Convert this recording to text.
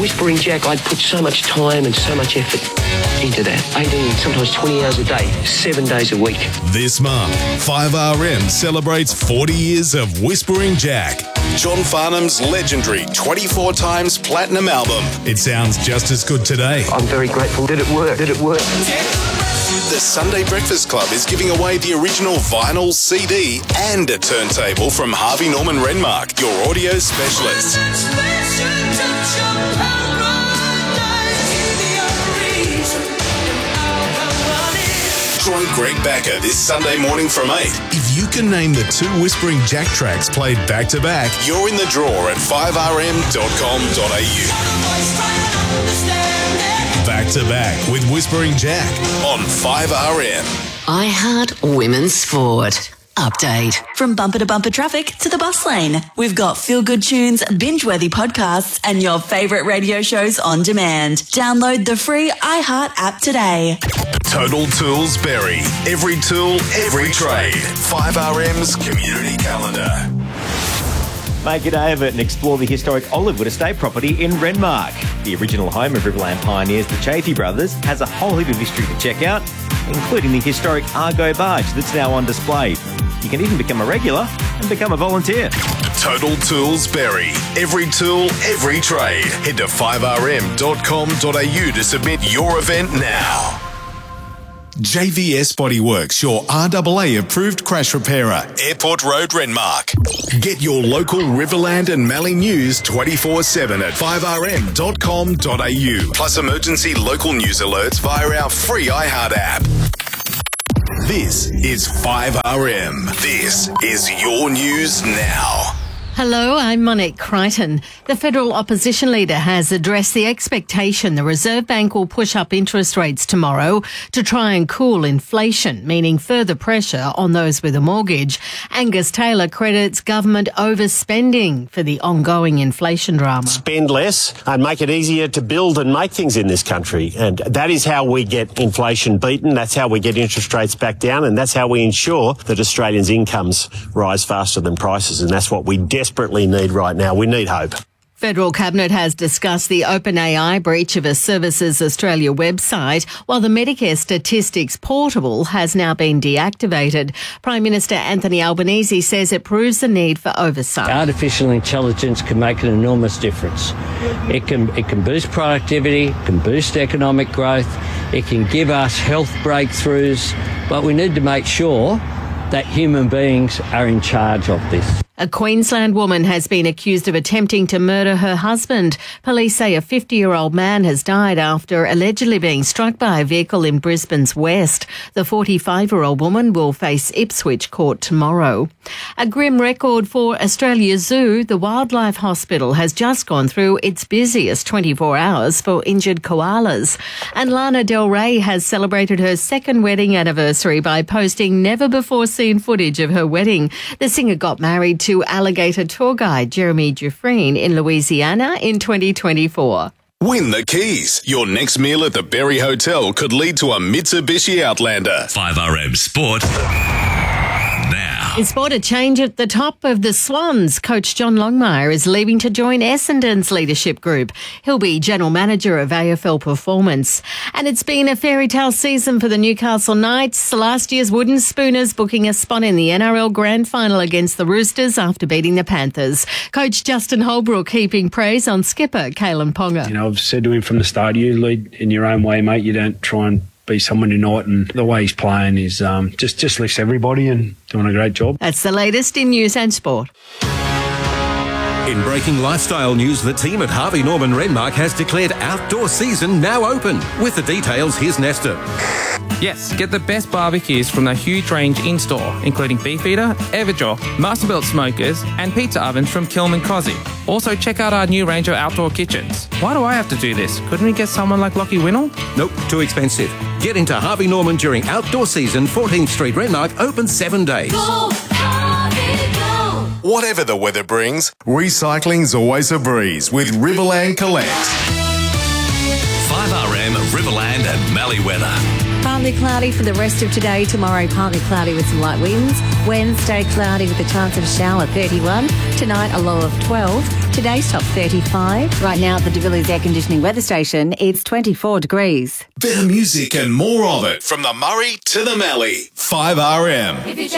Whispering Jack, I'd put so much time and so much effort into that. 18, sometimes 20 hours a day, 7 days a week. This month, 5RM celebrates 40 years of Whispering Jack. John Farnham's legendary 24 times platinum album. It sounds just as good today. I'm very grateful. Did it work? The Sunday Breakfast Club is giving away the original vinyl CD and a turntable from Harvey Norman Renmark, your audio specialist. Join Greg Backer this Sunday morning from 8. If you can name the 2 Whispering Jack tracks played back to back, you're in the draw at 5rm.com.au. Back to back with Whispering Jack on 5RM. iHeart Women's Sport. Update. From bumper to bumper traffic to the bus lane, we've got feel-good tunes, binge-worthy podcasts, and your favourite radio shows on demand. Download the free iHeart app today. Total Tools Berry. Every tool, every trade. 5RM's community calendar. Make it over and explore the historic Olivewood Estate property in Renmark. The original home of Riverland pioneers, the Chaffey brothers, has a whole heap of history to check out, including the historic Argo barge that's now on display. You can even become a regular and become a volunteer. Total Tools Berry. Every tool, every trade. Head to 5rm.com.au to submit your event now. JVS Bodyworks, your RAA approved crash repairer. Airport Road, Renmark. Get your local Riverland and Mallee news 24/7 at 5rm.com.au. Plus emergency local news alerts via our free iHeart app. This is 5RM. This is your news now. Hello, I'm Monique Crichton. The federal opposition leader has addressed the expectation the Reserve Bank will push up interest rates tomorrow to try and cool inflation, meaning further pressure on those with a mortgage. Angus Taylor credits government overspending for the ongoing inflation drama. Spend less and make it easier to build and make things in this country. And that is how we get inflation beaten. That's how we get interest rates back down. And that's how we ensure that Australians' incomes rise faster than prices. And that's what we desperately need right now. We need hope. Federal Cabinet has discussed the OpenAI breach of a Services Australia website, while the Medicare Statistics Portal has now been deactivated. Prime Minister Anthony Albanese says it proves the need for oversight. Artificial intelligence can make an enormous difference. It can boost productivity, can boost economic growth, it can give us health breakthroughs, but we need to make sure that human beings are in charge of this. A Queensland woman has been accused of attempting to murder her husband. Police say a 50-year-old man has died after allegedly being struck by a vehicle in Brisbane's west. The 45-year-old woman will face Ipswich Court tomorrow. A grim record for Australia Zoo. The Wildlife Hospital has just gone through its busiest 24 hours for injured koalas. And Lana Del Rey has celebrated her second wedding anniversary by posting never-before-seen footage of her wedding. The singer got married to alligator tour guide Jeremy Dufresne in Louisiana in 2024. Win the keys. Your next meal at the Berry Hotel could lead to a Mitsubishi Outlander. 5RM Sport. Now. In sport, a change at the top of the Swans. Coach John Longmire is leaving to join Essendon's leadership group. He'll be general manager of AFL Performance. And it's been a fairy tale season for the Newcastle Knights. Last year's Wooden Spooners booking a spot in the NRL Grand Final against the Roosters after beating the Panthers. Coach Justin Holbrook heaping praise on skipper Kalen Ponga. You know, I've said to him from the start, you lead in your own way, mate. You don't try and be someone you're not, and the way he's playing is just lifts everybody and doing a great job. That's the latest in news and sport. In breaking lifestyle news, the team at Harvey Norman Renmark has declared outdoor season now open. With the details, here's Nesta. Yes, get the best barbecues from the huge range in-store, including Beefeater, Everjaw, Masterbuilt Smokers and pizza ovens from Kilman Cozzy. Also, check out our new range of outdoor kitchens. Why do I have to do this? Couldn't we get someone like Lockie Winnell? Nope, too expensive. Get into Harvey Norman during outdoor season. 14th Street Renmark, open 7 days. Go, Harvey, go. Whatever the weather brings, recycling's always a breeze with Riverland Collect. 5RM Riverland and Mallee weather. Partly cloudy for the rest of today. Tomorrow, partly cloudy with some light winds. Wednesday, cloudy with a chance of a shower, 31. Tonight, a low of 12. Today's top 35. Right now at the De Villiers Air Conditioning Weather Station, it's 24 degrees. Better music and more of it from the Murray to the Mallee. 5RM.